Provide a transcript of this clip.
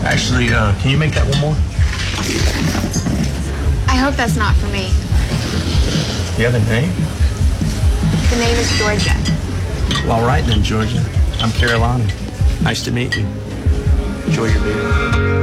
Actually, can you make that one more? I hope that's not for me. You have a name? The name is Georgia. Well, all right then, Georgia. I'm Carolina. Nice to meet you. Enjoy your beer.